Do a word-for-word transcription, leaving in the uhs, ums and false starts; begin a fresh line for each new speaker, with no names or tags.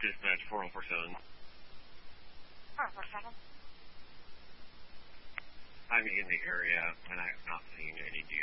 Dispatch four one four seven.
four one four seven.
I'm in the area, and I have not seen any deer.